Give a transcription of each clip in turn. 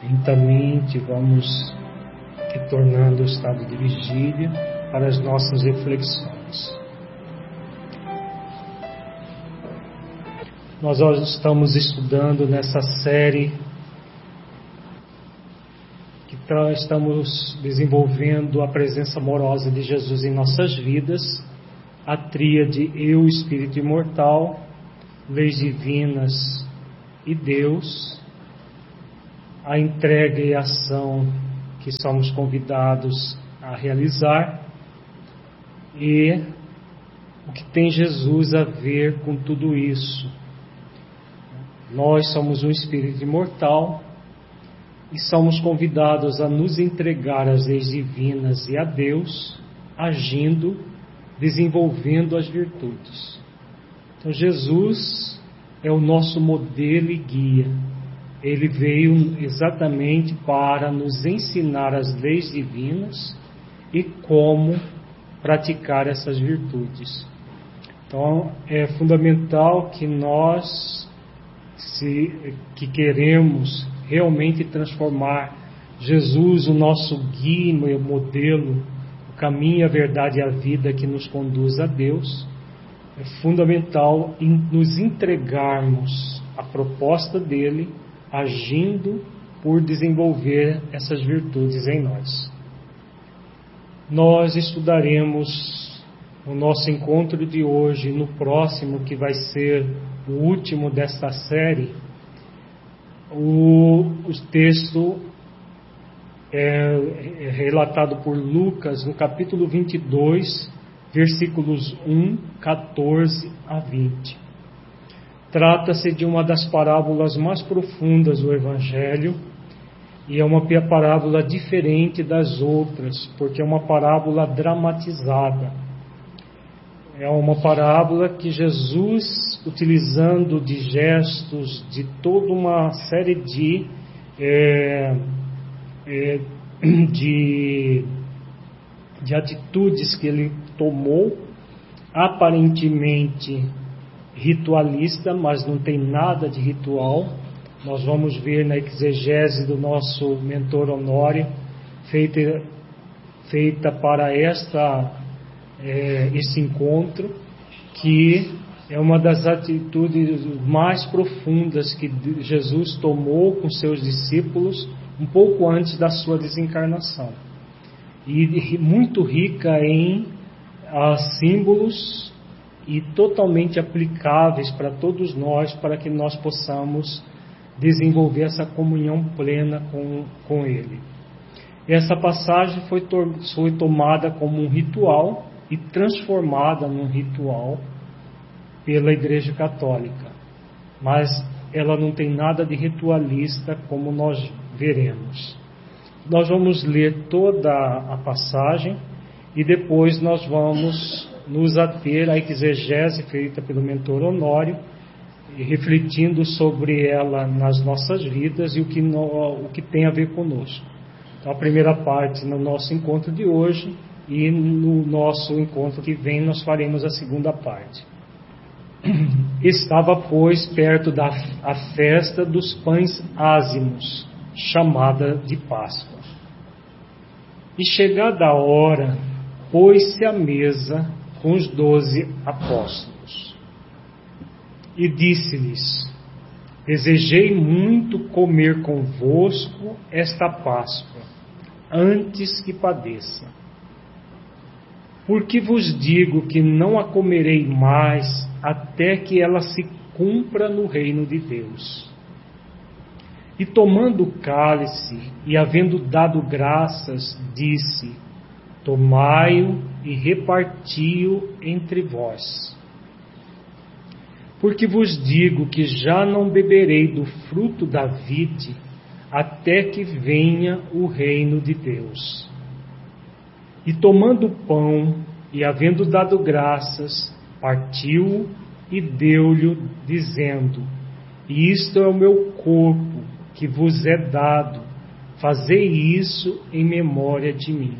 Lentamente vamos retornando ao estado de vigília para as nossas reflexões. Nós hoje estamos estudando nessa série que estamos desenvolvendo a presença amorosa de Jesus em nossas vidas, a tríade Eu, Espírito Imortal, Leis Divinas e Deus, a entrega e a ação que somos convidados a realizar e o que tem Jesus a ver com tudo isso. Nós somos um espírito imortal e somos convidados a nos entregar às leis divinas e a Deus, agindo, desenvolvendo as virtudes. Então Jesus é o nosso modelo e guia. Ele veio exatamente para nos ensinar as leis divinas e como praticar essas virtudes. Então é fundamental que nós, que queremos realmente transformar Jesus, o nosso guia e modelo, o caminho, a verdade e a vida que nos conduz a Deus, é fundamental nos entregarmos à proposta dele, agindo por desenvolver essas virtudes em nós. Nós estudaremos no nosso encontro de hoje, no próximo, que vai ser o último desta série, o texto é relatado por Lucas no capítulo 22, versículos 1, 14 a 20. Trata-se de uma das parábolas mais profundas do Evangelho e é uma parábola diferente das outras, porque é uma parábola dramatizada. É uma parábola que Jesus, utilizando de gestos, de toda uma série de atitudes que ele tomou, aparentemente ritualista, mas não tem nada de ritual. Nós vamos ver na exegese do nosso mentor Honório, feita para esse encontro, que é uma das atitudes mais profundas que Jesus tomou com seus discípulos um pouco antes da sua desencarnação, e muito rica em símbolos e totalmente aplicáveis para todos nós, para que nós possamos desenvolver essa comunhão plena com Ele. Essa passagem foi tomada como um ritual e transformada num ritual pela Igreja Católica, mas ela não tem nada de ritualista, como nós veremos. Nós vamos ler toda a passagem e depois nós vamos nos ater à exegese feita pelo mentor Honório, e refletindo sobre ela nas nossas vidas e o que tem a ver conosco. Então, a primeira parte no nosso encontro de hoje, e no nosso encontro que vem nós faremos a segunda parte. Estava, pois, perto da festa dos pães ázimos, chamada de Páscoa. E chegada a hora, pôs-se à mesa com os 12 apóstolos. E disse-lhes: desejei muito comer convosco esta Páscoa, antes que padeça. Porque vos digo que não a comerei mais, até que ela se cumpra no reino de Deus. E tomando o cálice, e havendo dado graças, disse: tomai-o e reparti-o entre vós. Porque vos digo que já não beberei do fruto da vide, até que venha o reino de Deus. E tomando o pão, e havendo dado graças, partiu-o e deu-lhe, dizendo: isto é o meu corpo, que vos é dado, fazei isso em memória de mim.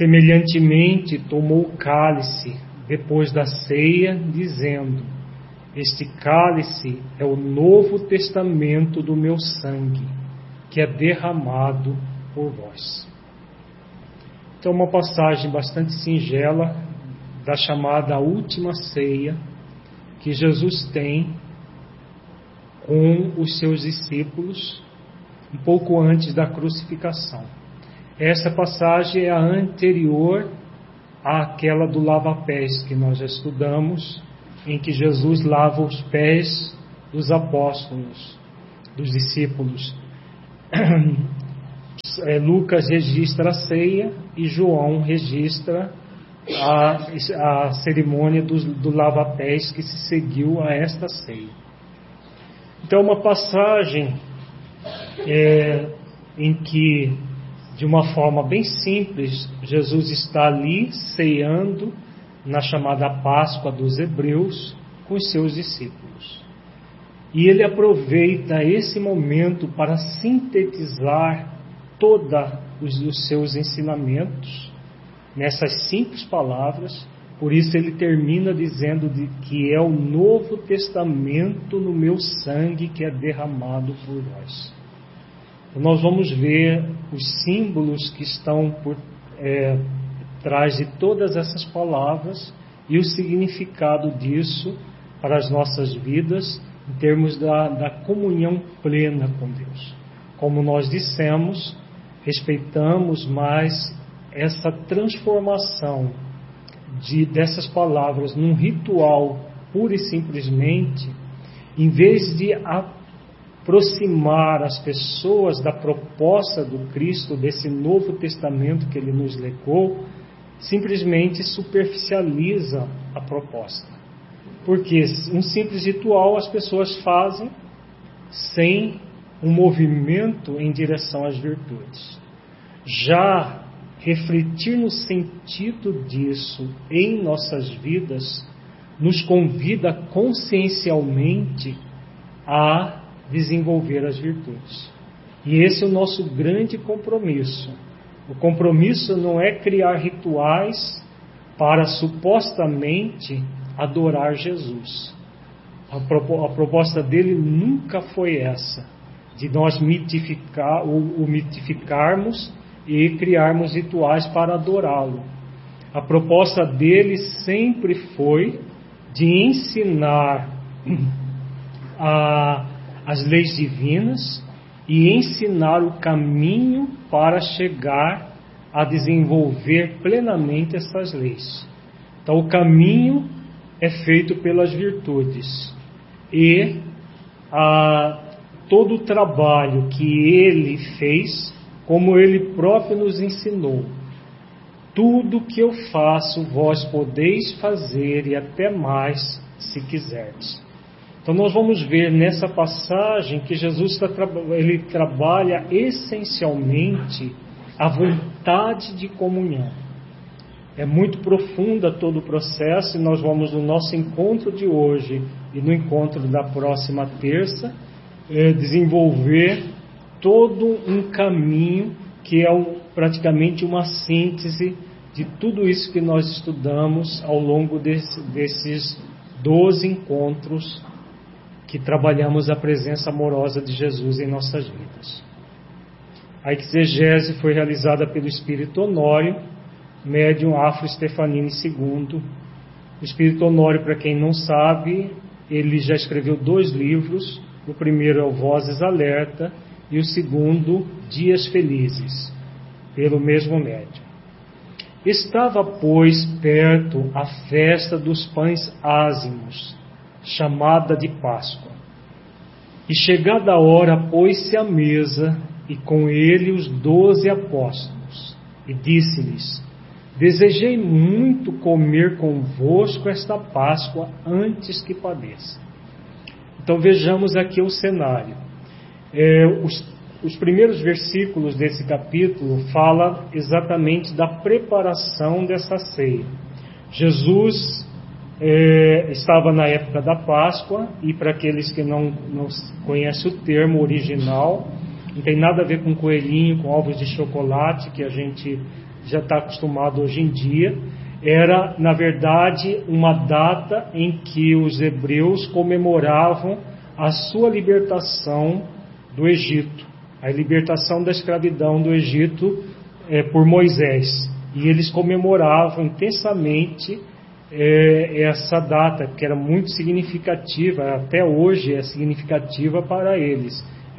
Semelhantemente tomou o cálice, depois da ceia, dizendo: Este cálice é o novo testamento do meu sangue, que é derramado por vós. Então, uma passagem bastante singela da chamada última ceia que Jesus tem com os seus discípulos um pouco antes da crucificação. Essa passagem é a anterior àquela do lava-pés que nós já estudamos, em que Jesus lava os pés dos apóstolos, dos discípulos. Lucas registra a ceia e João registra a cerimônia do lava-pés que se seguiu a esta ceia. Então, uma passagem em que, de uma forma bem simples, Jesus está ali ceando na chamada Páscoa dos Hebreus com os seus discípulos. E ele aproveita esse momento para sintetizar todos os seus ensinamentos nessas simples palavras. Por isso ele termina dizendo que é o novo testamento no meu sangue que é derramado por vós. Então, nós vamos ver os símbolos que estão por trás de todas essas palavras e o significado disso para as nossas vidas em termos da comunhão plena com Deus. Como nós dissemos, respeitamos mais essa transformação dessas palavras num ritual pura e simplesmente, em vez de aproximar as pessoas da proposta do Cristo, desse novo testamento que ele nos legou, simplesmente superficializa a proposta. Porque um simples ritual as pessoas fazem sem um movimento em direção às virtudes. Já refletir no sentido disso em nossas vidas nos convida consciencialmente a desenvolver as virtudes. E esse é o nosso grande compromisso. O compromisso não é criar rituais para supostamente adorar Jesus. A proposta dele nunca foi essa, de nós mitificarmos e criarmos rituais para adorá-lo. A proposta dele sempre foi de ensinar as leis divinas e ensinar o caminho para chegar a desenvolver plenamente essas leis. Então, o caminho é feito pelas virtudes e todo o trabalho que ele fez, como ele próprio nos ensinou: tudo que eu faço, vós podeis fazer e até mais, se quiserdes. Então nós vamos ver nessa passagem que Jesus ele trabalha essencialmente a vontade de comunhão. É muito profunda todo o processo, e nós vamos no nosso encontro de hoje e no encontro da próxima terça desenvolver todo um caminho que é praticamente uma síntese de tudo isso que nós estudamos ao longo desses 12 encontros que trabalhamos a presença amorosa de Jesus em nossas vidas. A exegese foi realizada pelo Espírito Honório, médium Afro-Stefanini II. O Espírito Honório, para quem não sabe, ele já escreveu 2 livros. O primeiro é o Vozes Alerta e o segundo, Dias Felizes, pelo mesmo médium. Estava, pois, perto a festa dos pães ázimos, chamada de Páscoa. E chegada a hora, pôs-se à mesa, e com ele os 12 apóstolos, e disse-lhes: desejei muito comer convosco esta Páscoa antes que padeça. Então vejamos aqui o cenário. Os primeiros versículos desse capítulo falam exatamente da preparação dessa ceia. Jesus estava na época da Páscoa, e para aqueles que não conhecem o termo original, não tem nada a ver com coelhinho, com ovos de chocolate, que a gente já está acostumado hoje em dia. era, na verdade, uma data em que os hebreus comemoravam a sua libertação do Egito, a libertação da escravidão do Egito por Moisés. E eles comemoravam intensamente essa data, que era muito significativa, até hoje é significativa para eles,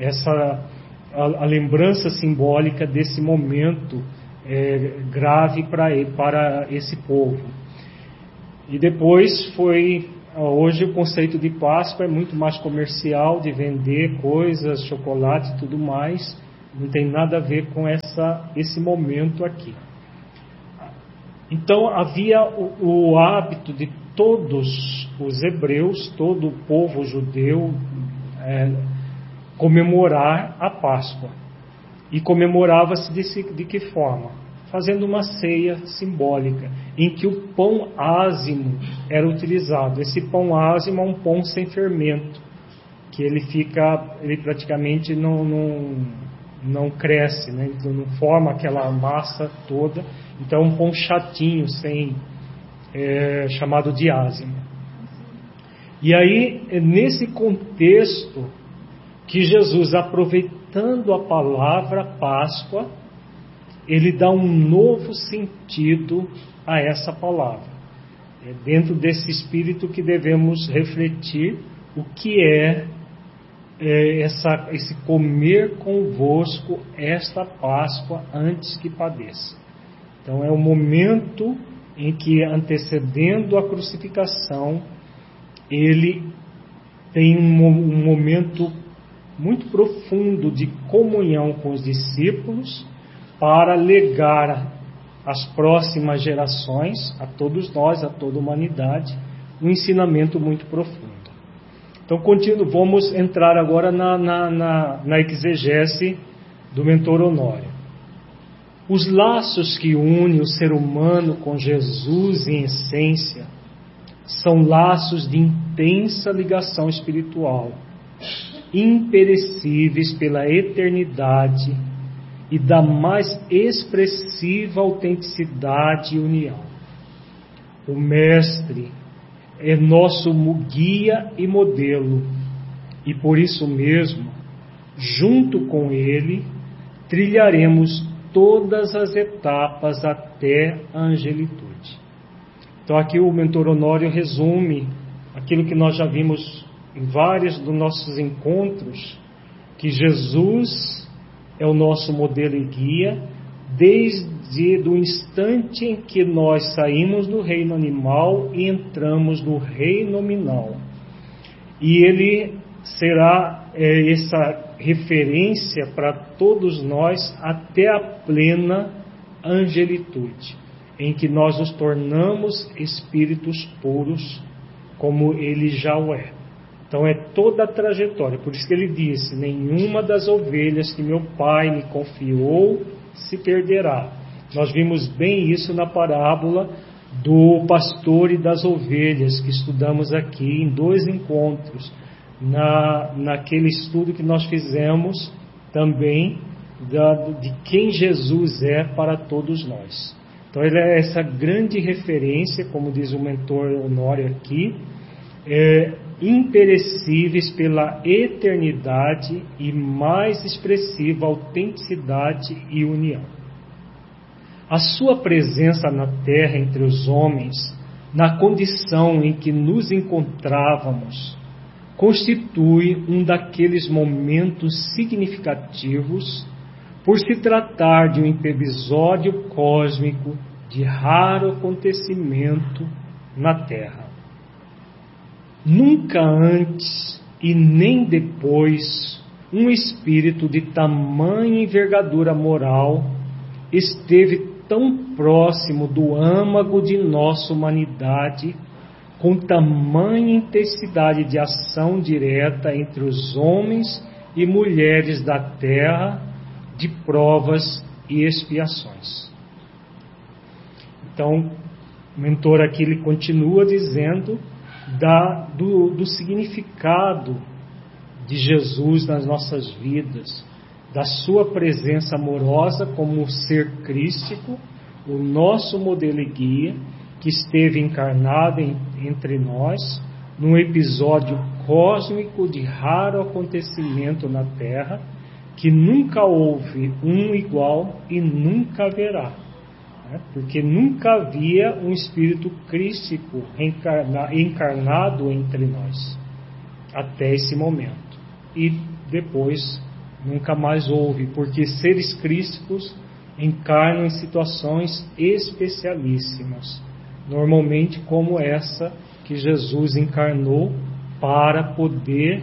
a lembrança simbólica desse momento grave para esse povo. E depois hoje o conceito de Páscoa é muito mais comercial, de vender coisas, chocolate e tudo mais, não tem nada a ver com esse momento aqui. Então havia o hábito de todos os hebreus, todo o povo judeu, comemorar a Páscoa. E comemorava-se de que forma? Fazendo uma ceia simbólica, em que o pão ázimo era utilizado. Esse pão ázimo é um pão sem fermento, que ele praticamente não cresce, né? Então, não forma aquela massa toda. Então é um pão chatinho, chamado de ázimo. E aí, nesse contexto, que Jesus, aproveitando a palavra Páscoa, ele dá um novo sentido a essa palavra. É dentro desse espírito que devemos refletir o que esse comer convosco esta Páscoa antes que padeça. Então é o momento em que, antecedendo a crucificação, ele tem um momento muito profundo de comunhão com os discípulos para legar às próximas gerações, a todos nós, a toda a humanidade, um ensinamento muito profundo. Então, vamos entrar agora na exegese do Mentor Honório. Os laços que unem o ser humano com Jesus em essência são laços de intensa ligação espiritual, imperecíveis pela eternidade e da mais expressiva autenticidade e união. O Mestre é nosso guia e modelo, e por isso mesmo, junto com ele, trilharemos todas as etapas até a angelitude. Então aqui o Mentor Honório resume aquilo que nós já vimos em vários dos nossos encontros, que Jesus é o nosso modelo e guia, desde o instante em que nós saímos do reino animal e entramos no reino nominal. E ele será essa referência para todos nós até a plena angelitude, em que nós nos tornamos espíritos puros, como ele já o é. Então é toda a trajetória. Por isso que ele disse: nenhuma das ovelhas que meu Pai me confiou se perderá. Nós vimos bem isso na parábola do pastor e das ovelhas, que estudamos aqui em 2 encontros, naquele estudo que nós fizemos também de quem Jesus é para todos nós. Então ele é essa grande referência, como diz o Mentor Honório aqui, imperecíveis pela eternidade e mais expressiva autenticidade e união. A sua presença na terra entre os homens, na condição em que nos encontrávamos, constitui um daqueles momentos significativos, por se tratar de um episódio cósmico de raro acontecimento na Terra. Nunca antes e nem depois um espírito de tamanha envergadura moral esteve tão próximo do âmago de nossa humanidade, com tamanha intensidade de ação direta entre os homens e mulheres da terra, de provas e expiações. Então, o mentor aqui ele continua dizendo do significado de Jesus nas nossas vidas, da sua presença amorosa como ser crístico, o nosso modelo e guia, que esteve encarnado entre nós, num episódio cósmico de raro acontecimento na Terra, que nunca houve um igual e nunca haverá, né? Porque nunca havia um espírito crístico encarnado entre nós, até esse momento. E depois nunca mais houve, porque seres crísticos encarnam em situações especialíssimas, normalmente como essa que Jesus encarnou para poder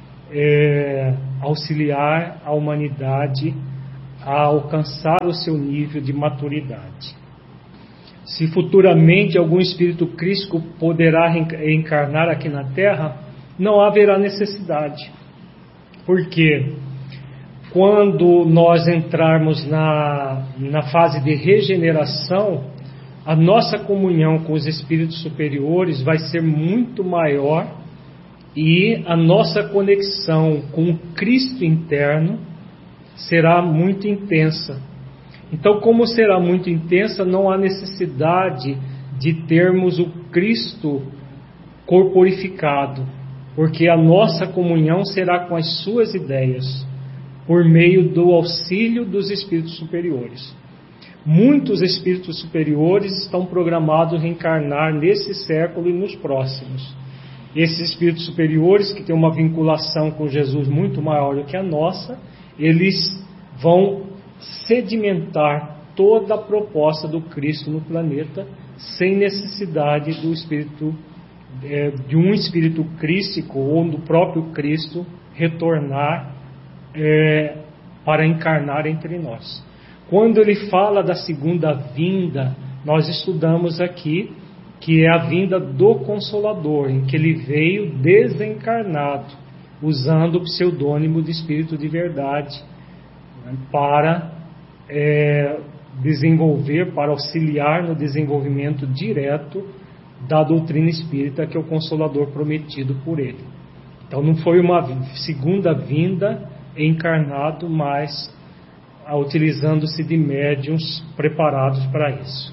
auxiliar a humanidade a alcançar o seu nível de maturidade. Se futuramente algum espírito crístico poderá encarnar aqui na Terra, não haverá necessidade, porque quando nós entrarmos na fase de regeneração, a nossa comunhão com os espíritos superiores vai ser muito maior e a nossa conexão com o Cristo interno será muito intensa. Então, como será muito intensa, não há necessidade de termos o Cristo corporificado, porque a nossa comunhão será com as suas ideias, por meio do auxílio dos espíritos superiores. Muitos espíritos superiores estão programados a reencarnar nesse século e nos próximos. Esses espíritos superiores, que têm uma vinculação com Jesus muito maior do que a nossa, eles vão sedimentar toda a proposta do Cristo no planeta, sem necessidade do espírito, de um espírito crístico ou do próprio Cristo retornar para encarnar entre nós. Quando ele fala da segunda vinda, nós estudamos aqui que é a vinda do Consolador, em que ele veio desencarnado, usando o pseudônimo de Espírito de Verdade, né, para desenvolver, para auxiliar no desenvolvimento direto da doutrina espírita, que é o Consolador prometido por ele. Então não foi uma segunda vinda encarnado, mas utilizando-se de médiuns preparados para isso.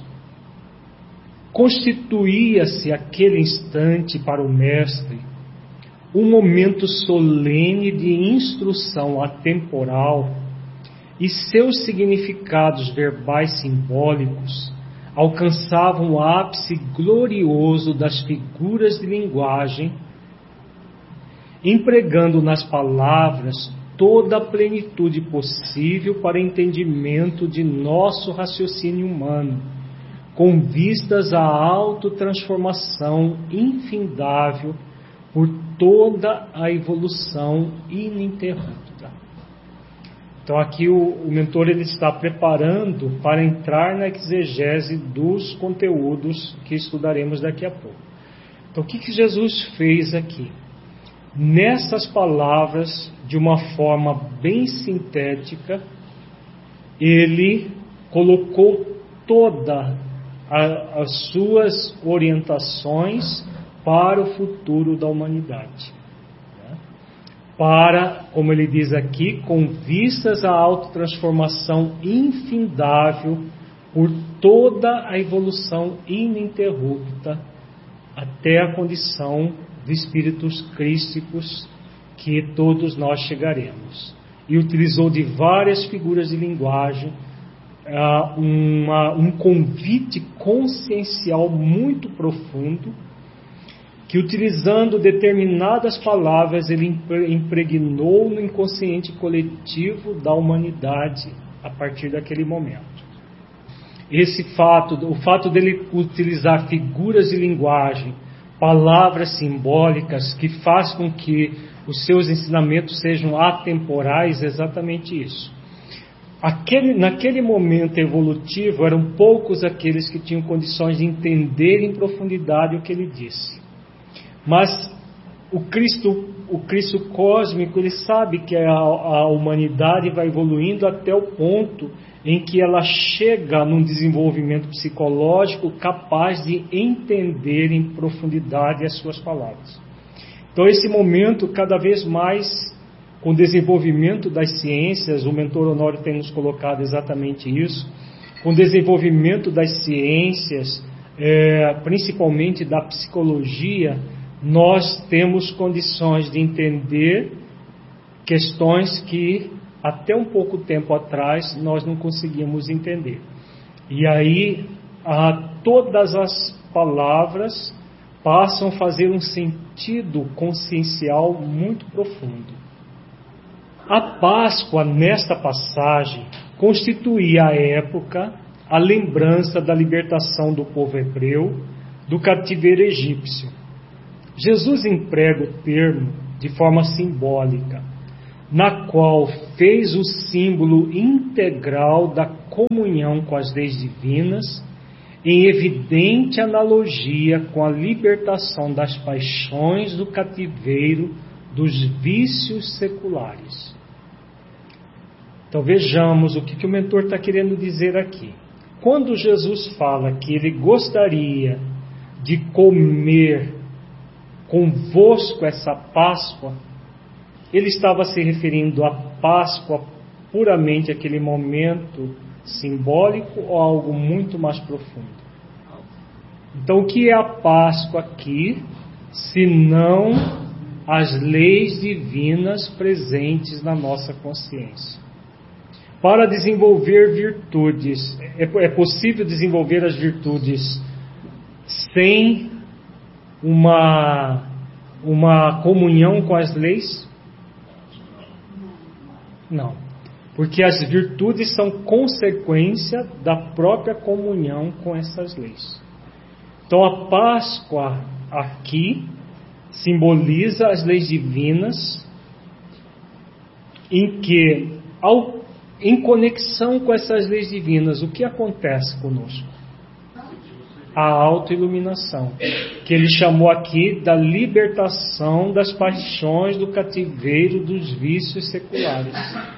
Constituía-se aquele instante para o mestre um momento solene de instrução atemporal, e seus significados verbais simbólicos alcançavam o ápice glorioso das figuras de linguagem, empregando nas palavras toda a plenitude possível para entendimento de nosso raciocínio humano, com vistas à autotransformação infindável por toda a evolução ininterrupta. Então aqui o mentor ele está preparando para entrar na exegese dos conteúdos que estudaremos daqui a pouco. Então o que Jesus fez aqui? Nessas palavras, de uma forma bem sintética, ele colocou todas as suas orientações para o futuro da humanidade. Para, como ele diz aqui, com vistas à autotransformação infindável por toda a evolução ininterrupta até a condição de espíritos crísticos que todos nós chegaremos. E utilizou de várias figuras de linguagem, um convite consciencial muito profundo, que utilizando determinadas palavras ele impregnou no inconsciente coletivo da humanidade a partir daquele momento. O fato dele utilizar figuras de linguagem, palavras simbólicas, que faz com que os seus ensinamentos sejam atemporais, é exatamente isso. Naquele momento evolutivo, eram poucos aqueles que tinham condições de entender em profundidade o que ele disse. Mas o Cristo cósmico, ele sabe que a humanidade vai evoluindo até o ponto em que ela chega num desenvolvimento psicológico capaz de entender em profundidade as suas palavras. Então esse momento, cada vez mais, com o desenvolvimento das ciências, o mentor Honório tem nos colocado exatamente isso, com o desenvolvimento das ciências, principalmente da psicologia, nós temos condições de entender questões que até um pouco tempo atrás nós não conseguíamos entender. E aí todas as palavras passam a fazer um sentido consciencial muito profundo. A Páscoa, nesta passagem, constituía a época, a lembrança da libertação do povo hebreu do cativeiro egípcio. Jesus emprega o termo de forma simbólica, na qual fez o símbolo integral da comunhão com as leis divinas, em evidente analogia com a libertação das paixões do cativeiro dos vícios seculares. Então vejamos o que o mentor está querendo dizer aqui. Quando Jesus fala que ele gostaria de comer convosco essa Páscoa, ele estava se referindo à Páscoa puramente aquele momento simbólico ou algo muito mais profundo? Então o que é a Páscoa aqui, senão as leis divinas presentes na nossa consciência? Para desenvolver virtudes, é possível desenvolver as virtudes sem uma comunhão com as leis? Não, porque as virtudes são consequência da própria comunhão com essas leis. Então a Páscoa aqui simboliza as leis divinas, em que, em conexão com essas leis divinas, o que acontece conosco? A autoiluminação, que ele chamou aqui da libertação das paixões do cativeiro dos vícios seculares.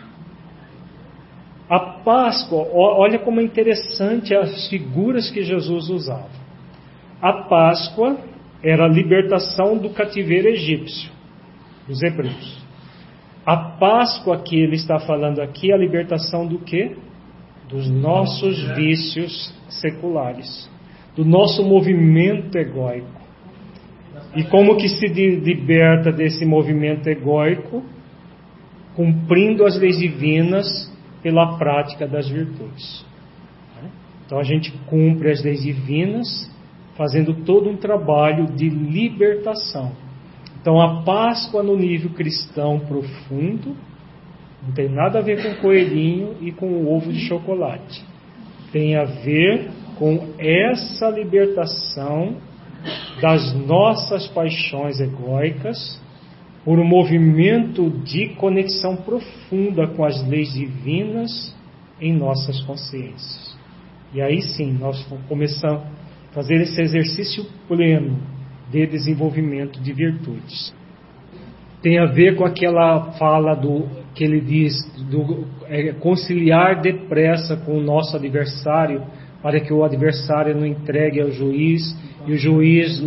A Páscoa, olha como é interessante as figuras que Jesus usava. A Páscoa era a libertação do cativeiro egípcio, dos hebreus. A Páscoa que ele está falando aqui é a libertação do quê? Dos nossos vícios seculares, do nosso movimento egóico. E como que se liberta desse movimento egóico? Cumprindo as leis divinas pela prática das virtudes. Então a gente cumpre as leis divinas fazendo todo um trabalho de libertação. Então a Páscoa no nível cristão profundo não tem nada a ver com o coelhinho e com o ovo de chocolate. Tem a ver com essa libertação das nossas paixões egóicas por um movimento de conexão profunda com as leis divinas em nossas consciências. E aí sim, nós começamos a fazer esse exercício pleno de desenvolvimento de virtudes. Tem a ver com aquela fala que ele diz, conciliar depressa com o nosso adversário, para que o adversário não entregue ao juiz, e o juiz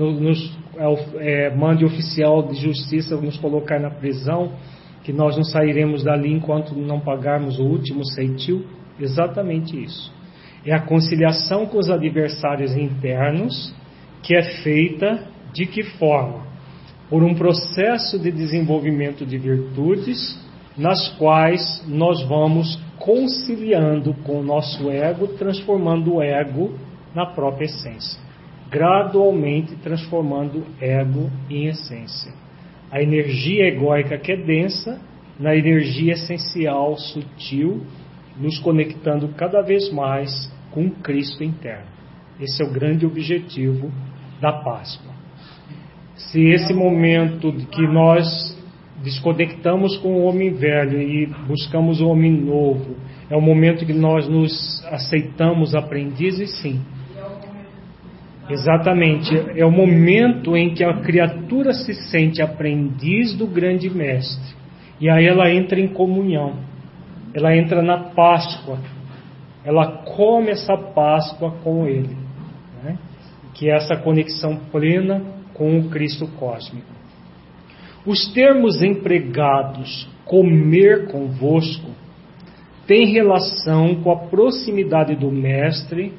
mande o oficial de justiça nos colocar na prisão, que nós não sairemos dali enquanto não pagarmos o último ceitil. Exatamente isso. É a conciliação com os adversários internos, que é feita de que forma? Por um processo de desenvolvimento de virtudes, nas quais nós vamos conciliando com o nosso ego, transformando o ego na própria essência, gradualmente transformando o ego em essência. A energia egóica que é densa, na energia essencial, sutil, nos conectando cada vez mais com o Cristo interno. Esse é o grande objetivo da Páscoa. Se esse momento que nós desconectamos com o homem velho e buscamos o homem novo, é o momento que nós nos aceitamos aprendizes, sim. Exatamente, é o momento em que a criatura se sente aprendiz do grande mestre, e aí ela entra em comunhão, ela entra na Páscoa, ela come essa Páscoa com ele, né? Que é essa conexão plena com o Cristo cósmico. Os termos empregados, comer convosco, têm relação com a proximidade do Mestre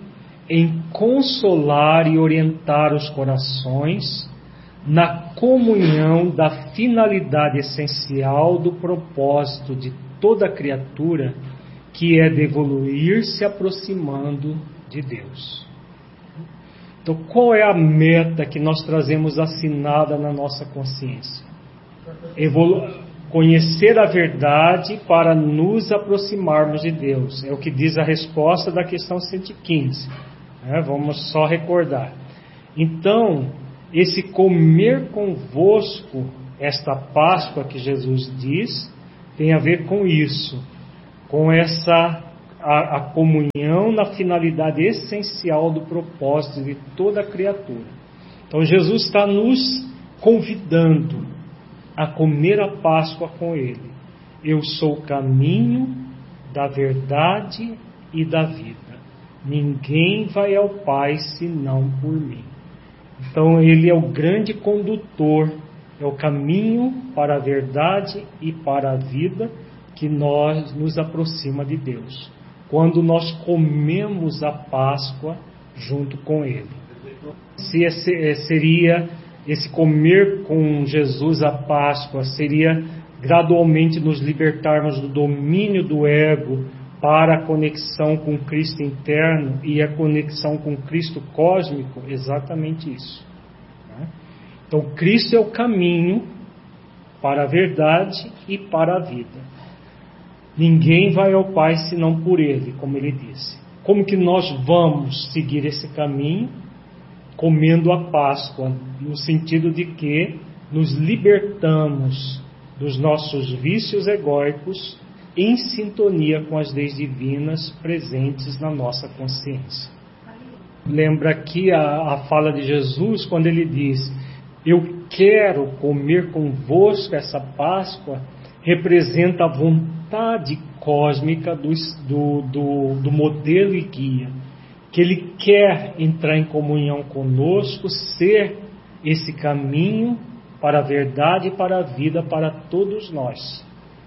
em consolar e orientar os corações na comunhão da finalidade essencial do propósito de toda criatura, que é de evoluir se aproximando de Deus. Então, qual é a meta que nós trazemos assinada na nossa consciência? Conhecer a verdade para nos aproximarmos de Deus. É o que diz a resposta da questão 115. Vamos só recordar. Então, esse comer convosco, esta Páscoa que Jesus diz, tem a ver com isso, com a comunhão na finalidade essencial do propósito de toda criatura. Então Jesus está nos convidando a comer a Páscoa com Ele. Eu sou o caminho da verdade e da vida. Ninguém vai ao Pai senão por mim. Então Ele é o grande condutor, é o caminho para a verdade e para a vida que nos aproxima de Deus. Quando nós comemos a Páscoa junto com Ele. Seria esse comer com Jesus a Páscoa, seria gradualmente nos libertarmos do domínio do ego para a conexão com Cristo interno e a conexão com Cristo cósmico? Exatamente isso. Então Cristo é o caminho para a verdade e para a vida. Ninguém vai ao Pai senão por Ele, como Ele disse. Como que nós vamos seguir esse caminho? Comendo a Páscoa, no sentido de que nos libertamos dos nossos vícios egóicos em sintonia com as leis divinas presentes na nossa consciência. Lembra aqui a fala de Jesus quando Ele diz: eu quero comer convosco essa Páscoa, representa a vontade cósmica do modelo e guia, que Ele quer entrar em comunhão conosco, ser esse caminho para a verdade e para a vida para todos nós.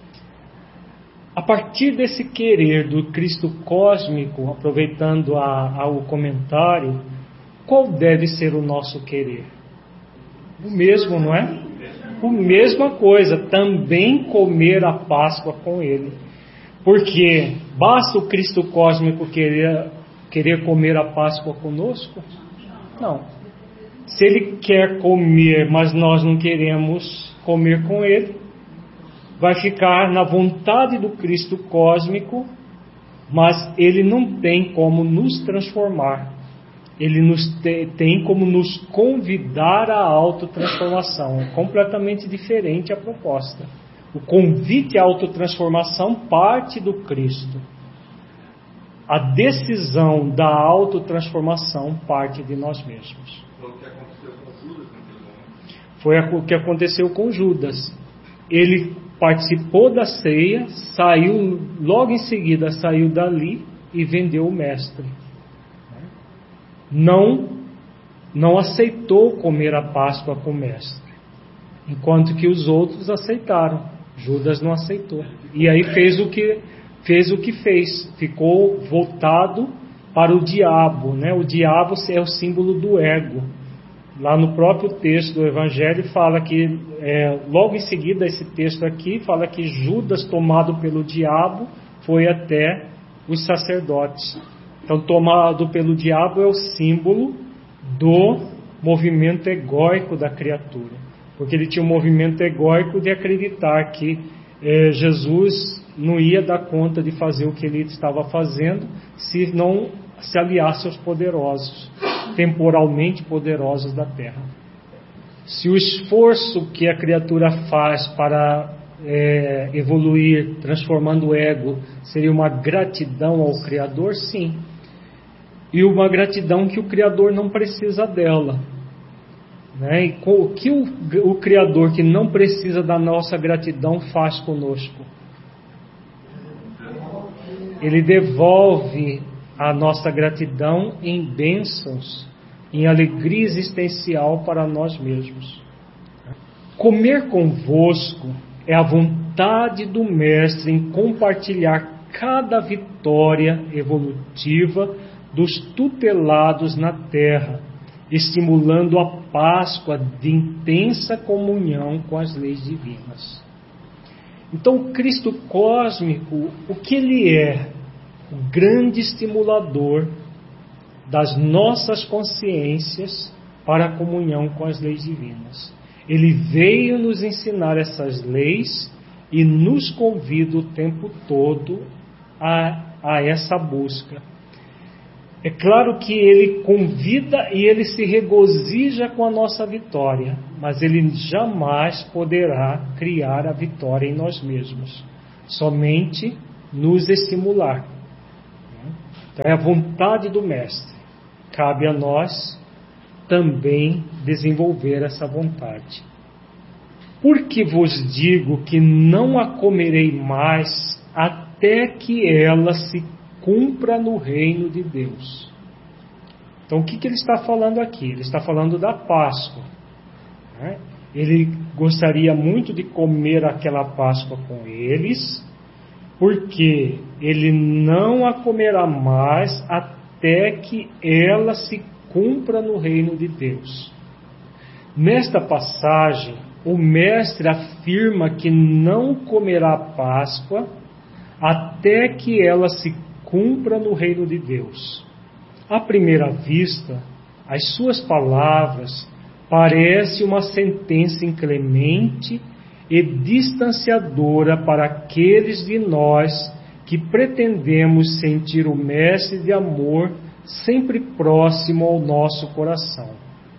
A partir desse querer do Cristo cósmico, aproveitando o comentário, qual deve ser o nosso querer? O mesmo, não é? A mesma coisa, também comer a Páscoa com Ele. Porque basta o Cristo cósmico querer comer a Páscoa conosco? Não. Se Ele quer comer, mas nós não queremos comer com Ele, vai ficar na vontade do Cristo cósmico, mas Ele não tem como nos transformar. Ele tem como nos convidar à autotransformação. É completamente diferente a proposta. O convite à autotransformação parte do Cristo. A decisão da autotransformação parte de nós mesmos. Foi o que aconteceu com Judas. Ele participou da ceia, logo em seguida saiu dali e vendeu o mestre. Não aceitou comer a Páscoa com o mestre, enquanto que os outros aceitaram. Judas não aceitou. E aí fez o que fez. Ficou voltado para o diabo, né? O diabo é o símbolo do ego. Lá no próprio texto do Evangelho fala que, logo em seguida, esse texto aqui fala que Judas, tomado pelo diabo, foi até os sacerdotes. Então, tomado pelo diabo é o símbolo do movimento egóico da criatura. Porque ele tinha um movimento egóico de acreditar que Jesus não ia dar conta de fazer o que ele estava fazendo se não se aliasse aos poderosos, temporalmente poderosos da terra. Se o esforço que a criatura faz para evoluir, transformando o ego, seria uma gratidão ao Criador, sim. E uma gratidão que o Criador não precisa dela. Né? E o que o Criador, que não precisa da nossa gratidão, faz conosco? Ele devolve a nossa gratidão em bênçãos, em alegria existencial para nós mesmos. Comer convosco é a vontade do Mestre em compartilhar cada vitória evolutiva dos tutelados na terra, estimulando a Páscoa de intensa comunhão com as leis divinas. Então, o Cristo cósmico, o que ele é? O grande estimulador das nossas consciências para a comunhão com as leis divinas. Ele veio nos ensinar essas leis e nos convida o tempo todo a essa busca. É claro que ele convida e ele se regozija com a nossa vitória, mas ele jamais poderá criar a vitória em nós mesmos, somente nos estimular. Então é a vontade do Mestre. Cabe a nós também desenvolver essa vontade. Porque vos digo que não a comerei mais até que ela se cumpra no reino de Deus. Então o que ele está falando aqui? Ele está falando da Páscoa, né? Ele gostaria muito de comer aquela Páscoa com eles, porque ele não a comerá mais até que ela se cumpra no reino de Deus. Nesta passagem, o Mestre afirma que não comerá a Páscoa até que ela se cumpra no reino de Deus. À primeira vista, as suas palavras parecem uma sentença inclemente e distanciadora para aqueles de nós que pretendemos sentir o Mestre de amor sempre próximo ao nosso coração.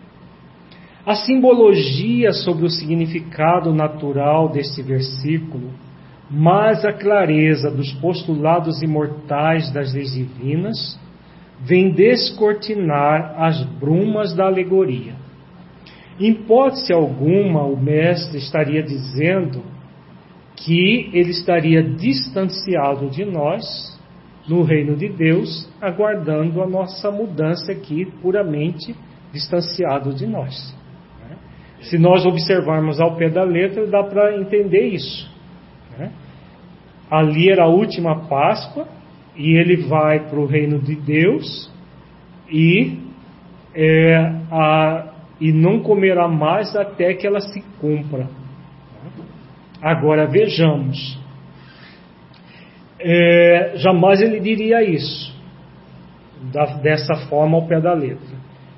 A simbologia sobre o significado natural deste versículo, mas a clareza dos postulados imortais das leis divinas, vem descortinar as brumas da alegoria. Em hipótese alguma, o Mestre estaria dizendo que ele estaria distanciado de nós, no reino de Deus, aguardando a nossa mudança aqui, puramente distanciado de nós. Se nós observarmos ao pé da letra, dá para entender isso. Ali era a última Páscoa, e ele vai para o reino de Deus, e não comerá mais até que ela se cumpra. Agora vejamos, jamais ele diria isso, dessa forma ao pé da letra.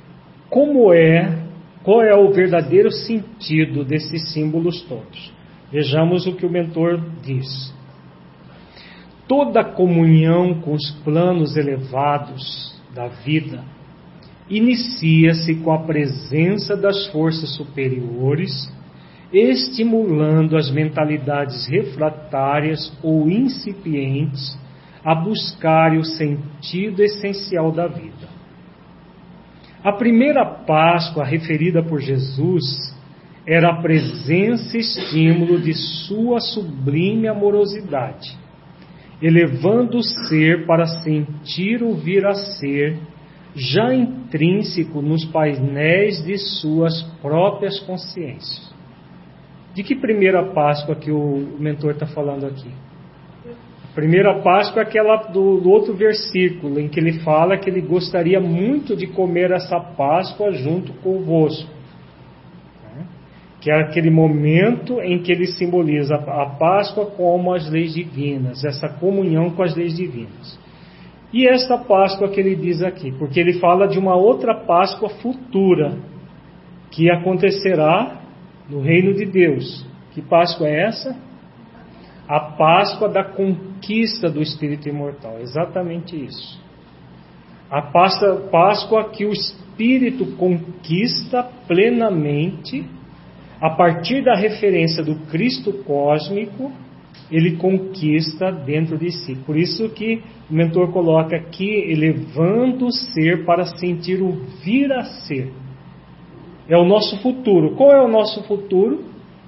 Qual é o verdadeiro sentido desses símbolos todos? Vejamos o que o mentor diz. Toda comunhão com os planos elevados da vida inicia-se com a presença das forças superiores, estimulando as mentalidades refratárias ou incipientes a buscarem o sentido essencial da vida. A primeira Páscoa referida por Jesus era a presença e estímulo de sua sublime amorosidade, elevando o ser para sentir o vir a ser, já intrínseco nos painéis de suas próprias consciências. De que primeira Páscoa que o mentor está falando aqui? A primeira Páscoa é aquela do outro versículo, em que ele fala que ele gostaria muito de comer essa Páscoa junto convosco. Que é aquele momento em que ele simboliza a Páscoa como as leis divinas, essa comunhão com as leis divinas. E esta Páscoa que ele diz aqui, porque ele fala de uma outra Páscoa futura, que acontecerá no reino de Deus. Que Páscoa é essa? A Páscoa da conquista do Espírito imortal, exatamente isso. A Páscoa que o Espírito conquista plenamente. A partir da referência do Cristo cósmico, ele conquista dentro de si. Por isso que o mentor coloca aqui, elevando o ser para sentir o vir a ser. É o nosso futuro. Qual é o nosso futuro?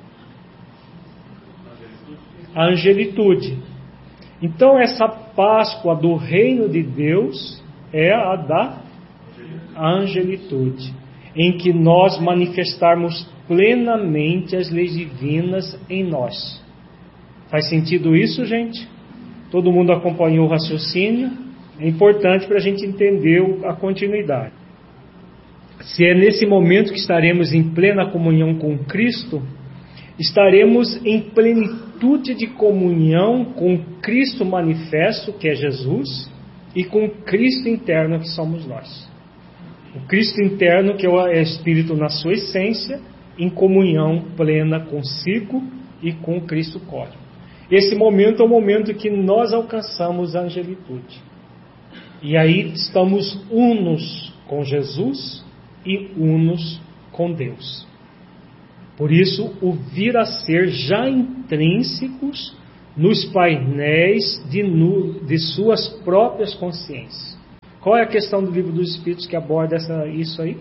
A angelitude. Então essa Páscoa do reino de Deus é a da angelitude, em que nós manifestarmos plenamente as leis divinas em nós. Faz sentido isso, gente? Todo mundo acompanhou o raciocínio? É importante para a gente entender a continuidade. Se é nesse momento que estaremos em plena comunhão com Cristo, estaremos em plenitude de comunhão com Cristo manifesto, que é Jesus, e com Cristo interno, que somos nós. O Cristo interno, que é o Espírito na sua essência, em comunhão plena consigo e com o Cristo cósmico. Esse momento é o momento que nós alcançamos a angelitude. E aí estamos unos com Jesus e unos com Deus. Por isso, o vir a ser já intrínsecos nos painéis de suas próprias consciências. Qual é a questão do Livro dos Espíritos que aborda isso aí?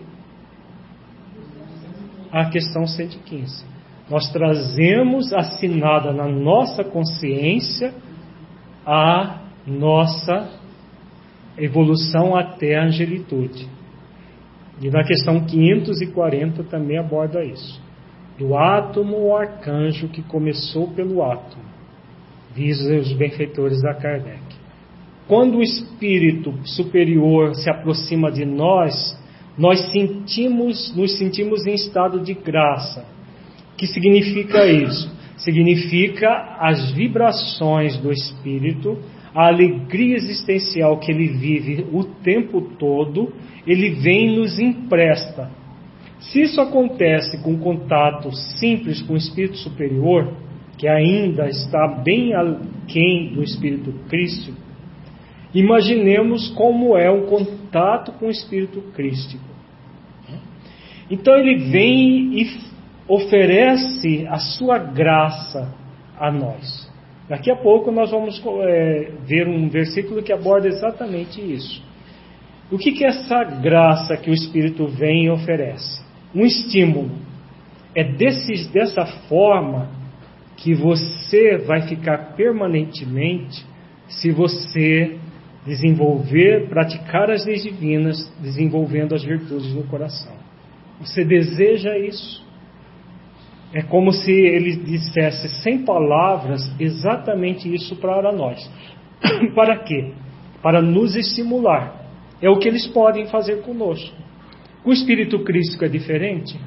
A questão 115. Nós trazemos assinada na nossa consciência a nossa evolução até a angelitude. E na questão 540 também aborda isso. Do átomo ao arcanjo que começou pelo átomo, dizem os benfeitores da Kardec. Quando o espírito superior se aproxima de nós, nos sentimos em estado de graça. O que significa isso? Significa as vibrações do espírito, a alegria existencial que ele vive o tempo todo, ele vem e nos empresta. Se isso acontece com contato simples com o espírito superior, que ainda está bem aquém do espírito crístico, imaginemos como é um contato com o espírito crístico. Então ele vem e oferece a sua graça a nós. Daqui a pouco nós vamos ver um versículo que aborda exatamente isso. O que é essa graça que o Espírito vem e oferece? Um estímulo. É dessa forma que você vai ficar permanentemente se você praticar as leis divinas, desenvolvendo as virtudes no coração. Você deseja isso? É como se ele dissesse sem palavras exatamente isso para nós. Para quê? Para nos estimular. É o que eles podem fazer conosco. O espírito crístico é diferente?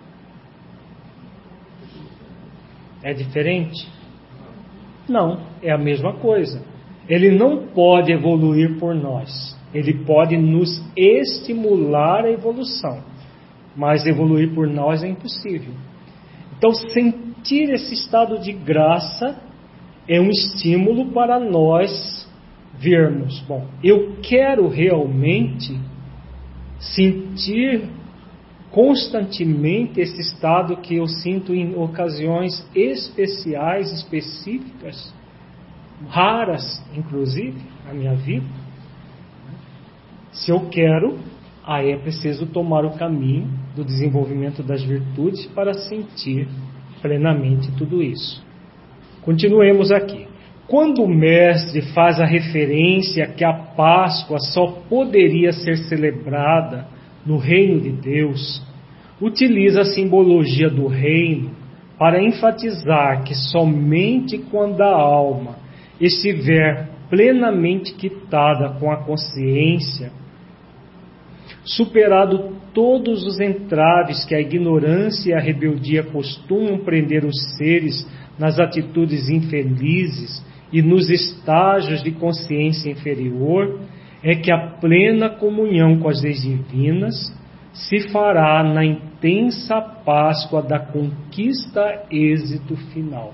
É diferente? Não, é a mesma coisa. Ele não pode evoluir por nós. Ele pode nos estimular a evolução. Mas evoluir por nós é impossível. Então, sentir esse estado de graça é um estímulo para nós vermos. Bom, eu quero realmente sentir constantemente esse estado que eu sinto em ocasiões especiais, específicas, raras, inclusive, na minha vida. Se eu quero, aí é preciso tomar o caminho do desenvolvimento das virtudes para sentir plenamente tudo isso. Continuemos aqui. Quando o mestre faz a referência que a Páscoa só poderia ser celebrada no reino de Deus, utiliza a simbologia do reino para enfatizar que somente quando a alma estiver plenamente quitada com a consciência, superado todos os entraves que a ignorância e a rebeldia costumam prender os seres nas atitudes infelizes e nos estágios de consciência inferior, é que a plena comunhão com as leis divinas se fará na intensa Páscoa da conquista êxito final.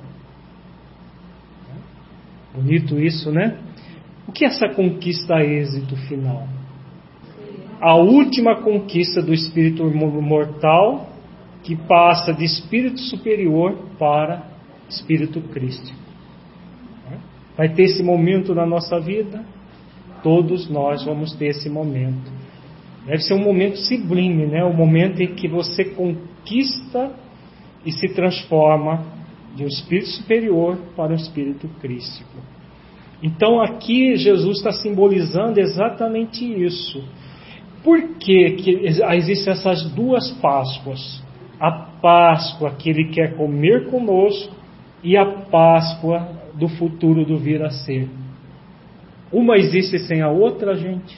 Bonito isso, né? O que é essa conquista êxito final? A última conquista do espírito mortal, que passa de espírito superior para espírito crístico. Vai ter esse momento na nossa vida? Todos nós vamos ter esse momento. Deve ser um momento sublime, né? O momento em que você conquista e se transforma de um espírito superior para um espírito crístico. Então aqui Jesus está simbolizando exatamente isso. Por que existem essas duas Páscoas? A Páscoa que Ele quer comer conosco e a Páscoa do futuro do vir a ser. Uma existe sem a outra, gente?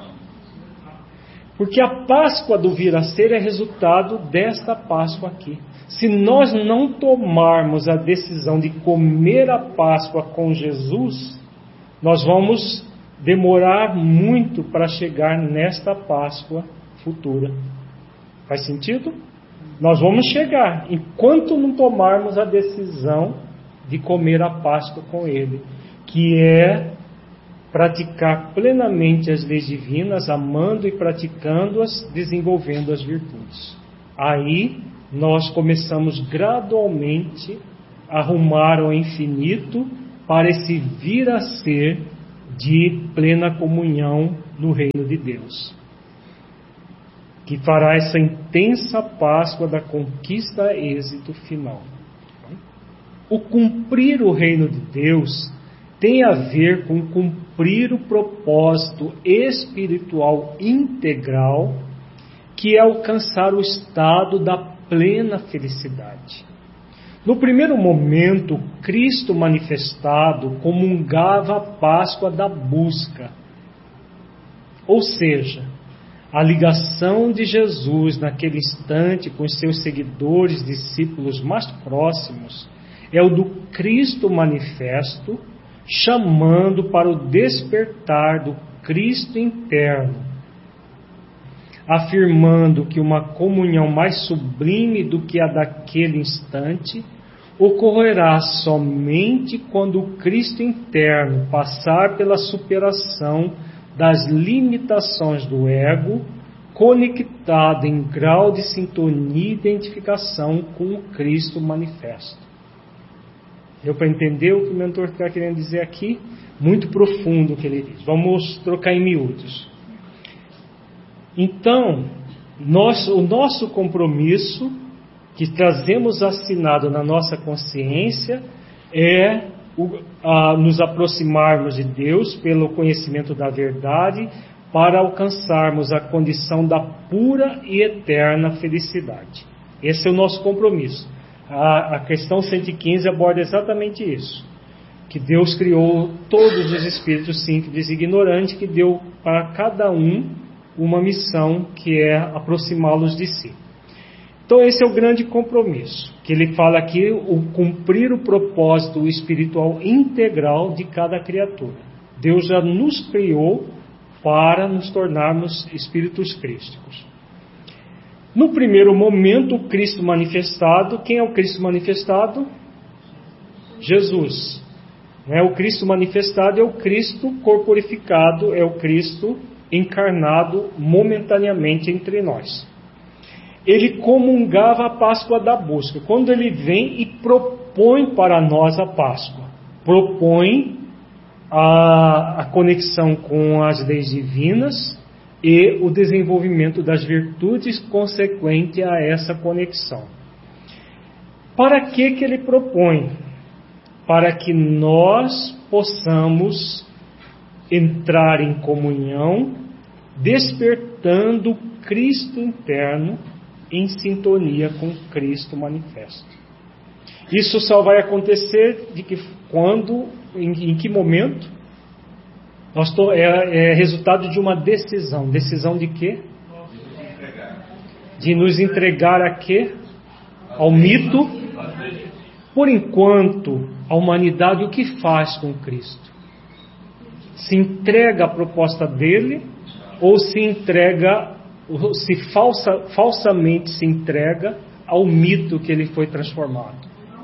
Porque a Páscoa do vir a ser é resultado desta Páscoa aqui. Se nós não tomarmos a decisão de comer a Páscoa com Jesus, nós vamos demorar muito para chegar nesta Páscoa futura. Faz sentido? Nós vamos chegar, enquanto não tomarmos a decisão de comer a Páscoa com Ele, que é praticar plenamente as leis divinas, amando e praticando-as, desenvolvendo as virtudes. Aí nós começamos gradualmente a rumar ao infinito para esse vir a ser de plena comunhão no reino de Deus, que fará essa intensa Páscoa da conquista êxito final. O cumprir o reino de Deus tem a ver com cumprir o propósito espiritual integral, que é alcançar o estado da plena felicidade. No primeiro momento, Cristo manifestado comungava a Páscoa da busca, ou seja, a ligação de Jesus naquele instante com os seus seguidores, discípulos mais próximos, é o do Cristo manifesto, chamando para o despertar do Cristo interno, afirmando que uma comunhão mais sublime do que a daquele instante ocorrerá somente quando o Cristo interno passar pela superação das limitações do ego, conectado em grau de sintonia e identificação com o Cristo manifesto. Deu para entender o que o mentor está querendo dizer aqui? Muito profundo o que ele diz. Vamos trocar em miúdos. Então, o nosso compromisso, que trazemos assinado na nossa consciência, é nos aproximarmos de Deus pelo conhecimento da verdade, para alcançarmos a condição da pura e eterna felicidade. Esse é o nosso compromisso. A questão 115 aborda exatamente isso, que Deus criou todos os espíritos simples e ignorantes, que deu para cada um uma missão, que é aproximá-los de si. Então esse é o grande compromisso, que ele fala aqui, o cumprir o propósito espiritual integral de cada criatura. Deus já nos criou para nos tornarmos espíritos crísticos. No primeiro momento, o Cristo manifestado, quem é o Cristo manifestado? Jesus. O Cristo manifestado é o Cristo corporificado, é o Cristo encarnado momentaneamente entre nós. Ele comungava a Páscoa da busca. Quando ele vem e propõe para nós a Páscoa, propõe a conexão com as leis divinas e o desenvolvimento das virtudes consequente a essa conexão. Para que ele propõe? Para que nós possamos entrar em comunhão, despertando o Cristo interno em sintonia com Cristo manifesto. Isso só vai acontecer em que momento? É resultado de uma decisão. Decisão de quê? De nos entregar a quê? Ao mito. Por enquanto, a humanidade o que faz com Cristo? Se entrega à proposta dele, ou se entrega, falsamente se entrega ao mito que ele foi transformado?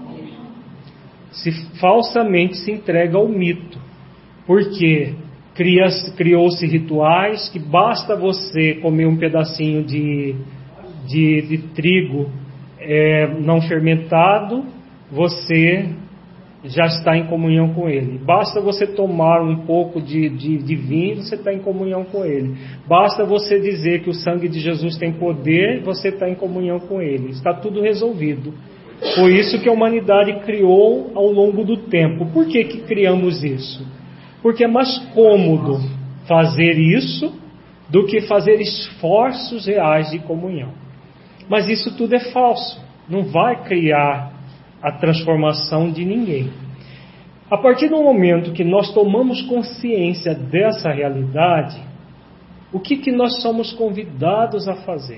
Falsamente se entrega ao mito. Porque criou-se rituais que basta você comer um pedacinho de trigo não fermentado, você já está em comunhão com ele. Basta você tomar um pouco de vinho, você está em comunhão com ele. Basta você dizer que o sangue de Jesus tem poder, você está em comunhão com ele. Está tudo resolvido. Foi isso que a humanidade criou ao longo do tempo. Por que criamos isso? Porque é mais cômodo fazer isso do que fazer esforços reais de comunhão. Mas isso tudo é falso. Não vai criar a transformação de ninguém. A partir do momento que nós tomamos consciência dessa realidade, o que nós somos convidados a fazer?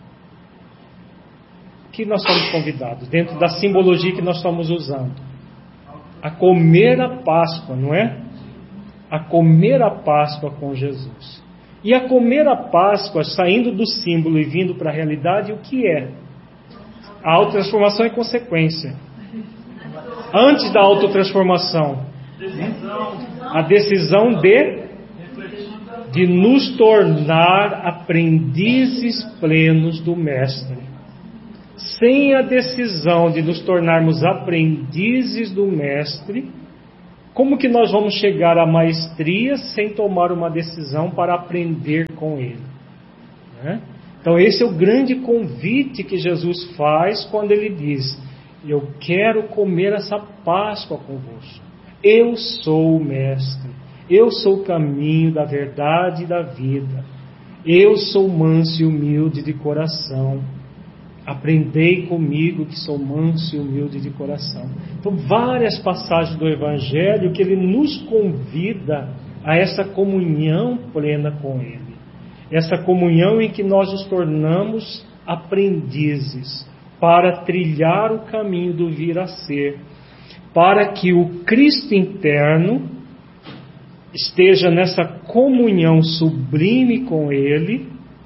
O que nós somos convidados, dentro da simbologia que nós estamos usando? A comer a Páscoa, não é? A comer a Páscoa com Jesus. E a comer a Páscoa, saindo do símbolo e vindo para a realidade, o que é? A autotransformação é consequência. Antes da autotransformação, a decisão de nos tornar aprendizes plenos do Mestre. Sem a decisão de nos tornarmos aprendizes do Mestre, como que nós vamos chegar à maestria sem tomar uma decisão para aprender com Ele? Né? Então esse é o grande convite que Jesus faz quando Ele diz: eu quero comer essa Páscoa convosco. Eu sou o Mestre. Eu sou o caminho da verdade e da vida. Eu sou manso e humilde de coração. Aprendei comigo que sou manso e humilde de coração. Então, várias passagens do Evangelho que ele nos convida a essa comunhão plena com Ele. Essa comunhão em que nós nos tornamos aprendizes para trilhar o caminho do vir a ser, para que o Cristo interno esteja nessa comunhão sublime com Ele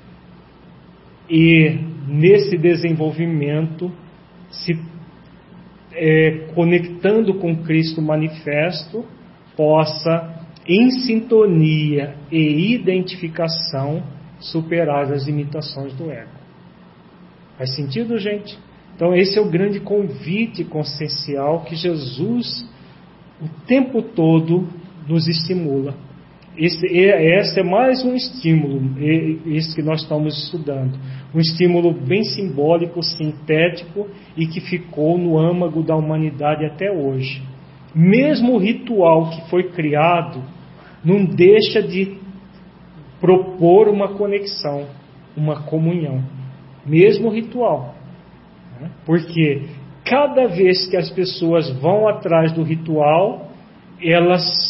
e nesse desenvolvimento se conectando com Cristo manifesto, possa em sintonia e identificação superar as limitações do ego. Faz sentido, gente? Então esse é o grande convite consciencial que Jesus o tempo todo nos estimula. Esse é mais um estímulo, esse que nós estamos estudando. Um estímulo bem simbólico, sintético e que ficou no âmago da humanidade até hoje. Mesmo o ritual que foi criado não deixa de propor uma conexão, uma comunhão. Mesmo o ritual. Porque cada vez que as pessoas vão atrás do ritual, elas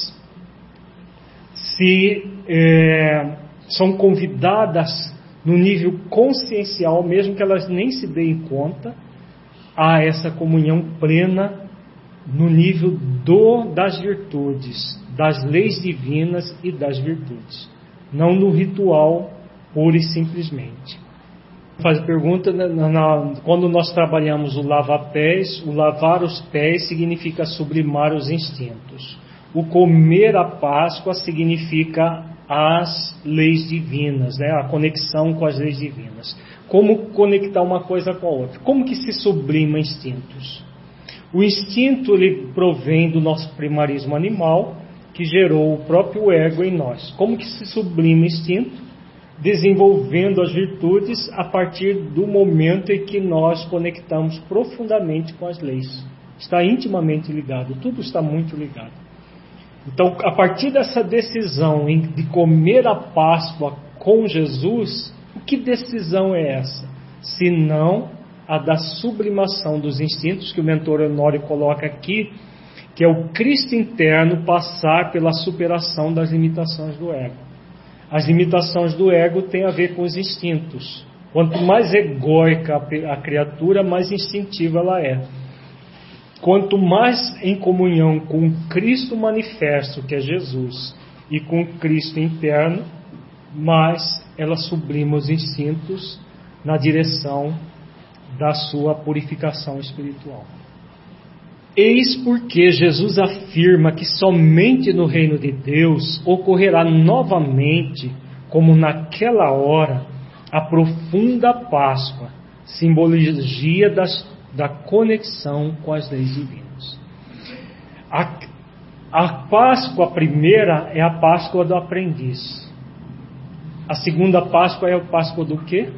são convidadas no nível consciencial, mesmo que elas nem se deem conta, a essa comunhão plena no nível das virtudes, das leis divinas e das virtudes, não no ritual pura e simplesmente. Faz a pergunta, quando nós trabalhamos o lava-pés, o lavar os pés significa sublimar os instintos. O comer a Páscoa significa as leis divinas, né? A conexão com as leis divinas. Como conectar uma coisa com a outra? Como que se sublima instintos? O instinto ele provém do nosso primarismo animal, que gerou o próprio ego em nós. Como que se sublima instinto? Desenvolvendo as virtudes a partir do momento em que nós conectamos profundamente com as leis. Está intimamente ligado, tudo está muito ligado. Então, a partir dessa decisão de comer a Páscoa com Jesus, que decisão é essa? Se não a da sublimação dos instintos, que o mentor Honório coloca aqui, que é o Cristo interno passar pela superação das limitações do ego. As limitações do ego têm a ver com os instintos. Quanto mais egóica a criatura, mais instintiva ela é. Quanto mais em comunhão com o Cristo manifesto, que é Jesus, e com o Cristo interno, mais ela sublima os instintos na direção da sua purificação espiritual. Eis porque Jesus afirma que somente no reino de Deus ocorrerá novamente, como naquela hora, a profunda Páscoa, simbologia da conexão com as leis divinas. A Páscoa primeira é a Páscoa do aprendiz. A segunda Páscoa é a Páscoa do quê?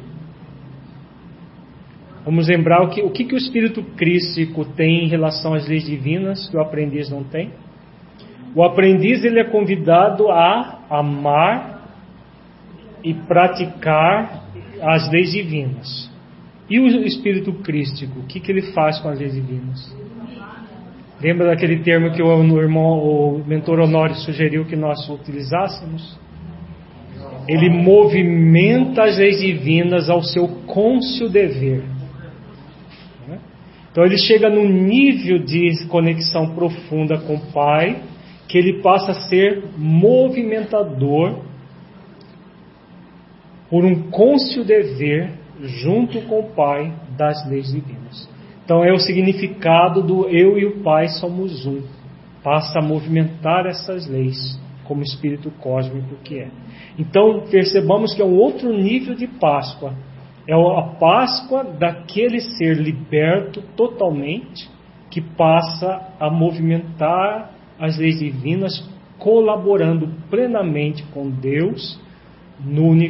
Vamos lembrar o que o Espírito Crístico tem em relação às leis divinas que o aprendiz não tem? O aprendiz ele é convidado a amar e praticar as leis divinas. E o Espírito Crístico, o que ele faz com as leis divinas? Lembra daquele termo que o mentor Honório sugeriu que nós utilizássemos? Ele movimenta as leis divinas ao seu cônscio dever. Então ele chega num nível de conexão profunda com o Pai, que ele passa a ser movimentador por um cônscio dever junto com o Pai das leis divinas. Então é o significado do eu e o Pai somos um. Passa a movimentar essas leis como espírito cósmico que é. Então percebamos que é um outro nível de Páscoa. É a Páscoa daquele ser liberto totalmente, que passa a movimentar as leis divinas, colaborando plenamente com Deus no universo.